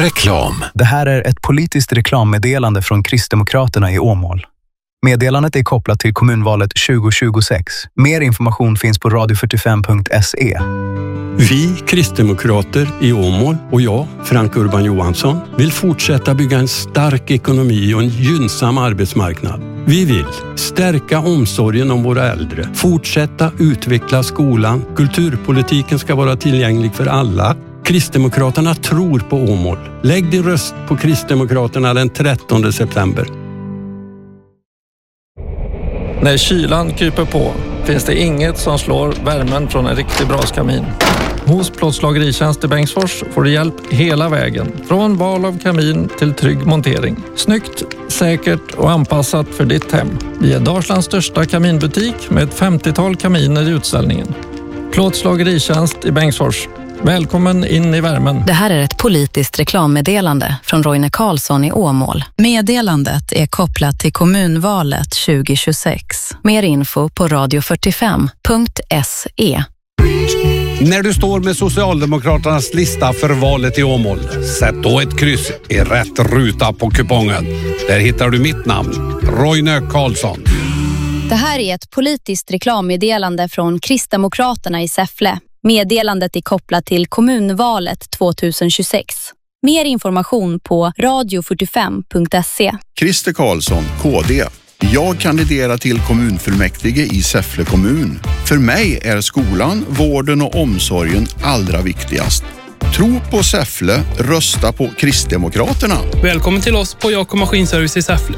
Reklam. Det här är ett politiskt reklammeddelande från Kristdemokraterna i Åmål. Meddelandet är kopplat till kommunvalet 2026. Mer information finns på radio45.se. Vi kristdemokrater i Åmål och jag, Frank Urban Johansson, vill fortsätta bygga en stark ekonomi och en gynnsam arbetsmarknad. Vi vill stärka omsorgen om våra äldre, fortsätta utveckla skolan, kulturpolitiken ska vara tillgänglig för alla. Kristdemokraterna tror på Åmål. Lägg din röst på Kristdemokraterna den 13 september. När kylan kryper på finns det inget som slår värmen från en riktigt braskamin. Hos Plåtslageritjänst i Bengtsfors får du hjälp hela vägen. Från val av kamin till trygg montering. Snyggt, säkert och anpassat för ditt hem. Vi är Dalslands största kaminbutik med ett 50-tal kaminer i utställningen. Plåtslageritjänst i Bengtsfors. Välkommen in i värmen. Det här är ett politiskt reklammeddelande från Roine Karlsson i Åmål. Meddelandet är kopplat till kommunvalet 2026. Mer info på radio45.se. När du står med Socialdemokraternas lista för valet i Åmål, sätt då ett kryss i rätt ruta på kupongen. Där hittar du mitt namn, Roine Karlsson. Det här är ett politiskt reklammeddelande från Kristdemokraterna i Säffle. Meddelandet är kopplat till kommunvalet 2026. Mer information på radio45.se. Christer Karlsson, KD. Jag kandiderar till kommunfullmäktige i Säffle kommun. För mig är skolan, vården och omsorgen allra viktigast. Tro på Säffle, rösta på Kristdemokraterna. Välkommen till oss på Jakob Maskinservice i Säffle.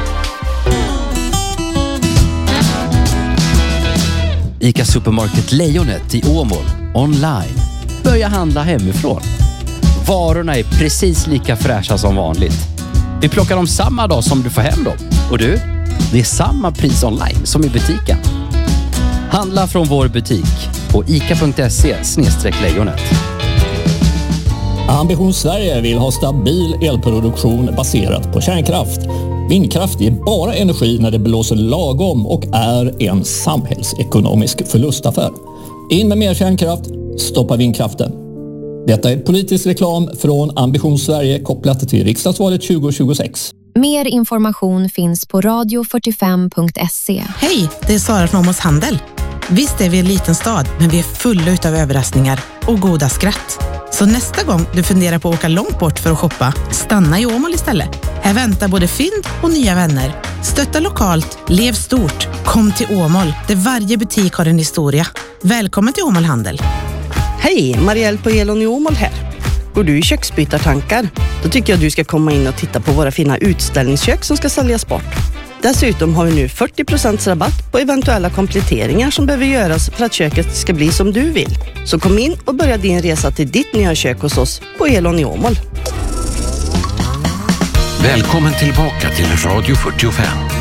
ICA Supermarket Lejonet i Åmål online. Börja handla hemifrån. Varorna är precis lika fräscha som vanligt. Vi plockar dem samma dag som du får hem dem. Och du, det är samma pris online som i butiken. Handla från vår butik på ica.se/lejonet. Ambition Sverige vill ha stabil elproduktion baserat på kärnkraft. Vindkraft ger bara energi när det blåser lagom och är en samhällsekonomisk förlustaffär. In med mer kärnkraft, stoppa vindkraften. Detta är politisk reklam från Ambition Sverige kopplat till riksdagsvalet 2026. Mer information finns på radio45.se. Hej, det är Sara från Åmåls Handel. Visst är vi en liten stad, men vi är fulla utav överraskningar och goda skratt. Så nästa gång du funderar på att åka långt bort för att shoppa, stanna i Åmål istället. Här väntar både fynd och nya vänner. Stötta lokalt, lev stort. Kom till Åmål, där varje butik har en historia. Välkommen till Åmål Handel. Hej, Marielle på Elon i Åmål här. Går du i köksbytartankar? Då tycker jag du ska komma in och titta på våra fina utställningskök som ska säljas bort. Dessutom har vi nu 40% rabatt på eventuella kompletteringar som behöver göras för att köket ska bli som du vill. Så kom in och börja din resa till ditt nya kök hos oss på Elon i Åmål. Välkommen tillbaka till Radio 45.